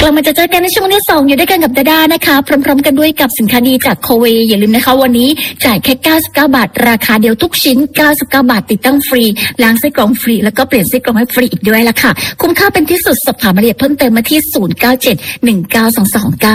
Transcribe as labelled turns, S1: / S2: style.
S1: ลับมาจะเจอกันในช่วงที่2อยู่ด้วยกันกับดาด้านะคะพร้อมๆกันด้วยกับสินค้าดีจากโคเวอย่าลืมนะคะวันนี้จ่ายแค่99 บาทราคาเดียวทุกชิ้น99 บาทติดตั้งฟรีล้างไส้กรองฟรีแล้วก็เปลี่ยนไส้กรองให้ฟรีอีกด้วยล่ะค่ะคุ้มค่าเป็นที่สุดสอบถามรายละเอียดเพิ่มเติมมาที่09719229